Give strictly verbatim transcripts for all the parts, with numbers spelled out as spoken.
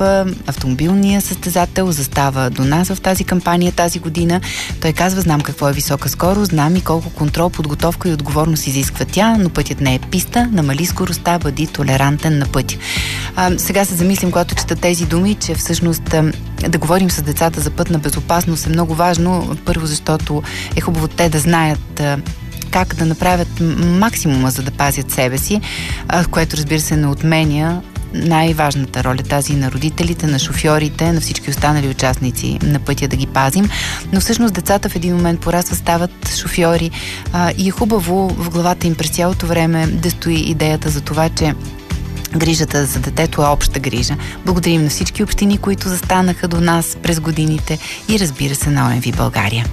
автомобилния състезател, застава до нас в тази кампания тази година. Той казва: знам какво е висока скорост, знам и колко контрол, подготовка и отговорност изисква тя, но пътят не е писта, намали скоростта, бъди толерантен на пътя. А, сега се замислим, когато чета тези думи, че всъщност да говорим с децата за пътна безопасност е много важно. Първо, защото е хубаво те да знаят как да направят максимума, за да пазят себе си, което, разбира се, не отменя най-важната роля, тази на родителите, на шофьорите, на всички останали участници на пътя, да ги пазим. Но всъщност децата в един момент порастват, стават шофьори а, и е хубаво в главата им през цялото време да стои идеята за това, че грижата за детето е обща грижа. Благодарим на всички общини, които застанаха до нас през годините и, разбира се, на О М В България.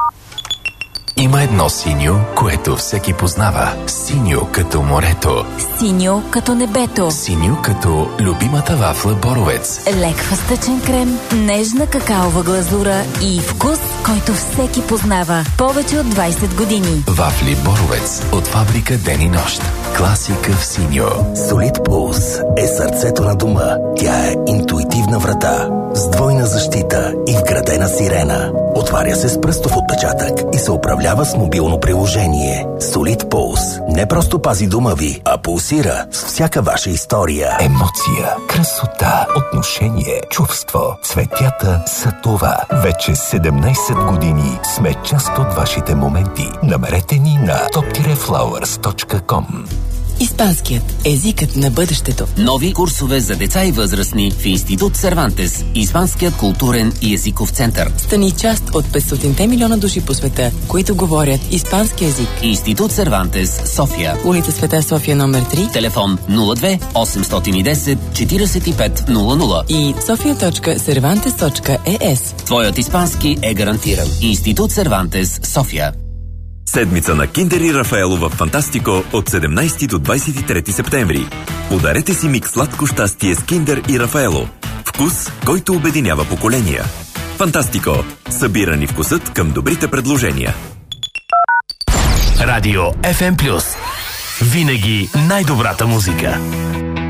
Има едно синьо, което всеки познава. Синьо като морето. Синьо като небето. Синьо като любимата вафла Боровец. Лек фъстъчен крем, нежна какаова глазура и вкус, който всеки познава. Повече от двайсет години. Вафли Боровец от фабрика Ден и нощ. Класика в синьо. Солид Пулс е сърцето на дома. Тя е интуитивна врата с двойна защита и вградена сирена. Отваря се с пръстов отпечатък и се управлява с мобилно приложение. Солид Пулс не просто пази дома ви, а пулсира с всяка ваша история. Емоция, красота, отношение, чувство. Цветята са това. Вече седемнайсет години сме част от вашите моменти. Намерете ни на топ флауърс точка ком. Испанският – езикът на бъдещето. Нови курсове за деца и възрастни в Институт Сервантес, Испанският културен и езиков център. Стани част от петстотин милиона души по света, които говорят испански език. Институт Сервантес, София. Улица Света София номер три. Телефон нула две осемстотин и десет четиридесет и пет нула нула и софия точка сервантес точка е ес. Твоят испански е гарантиран. Институт Сервантес, София. Седмица на Киндер и Рафаело в Фантастико от седемнайсети до двайсет и трети септември. Подарете си миг сладко щастие с Киндер и Рафаело. Вкус, който обединява поколения. Фантастико. Събира ни вкусът към добрите предложения. Радио Еф Ем Плюс. Винаги най-добрата музика.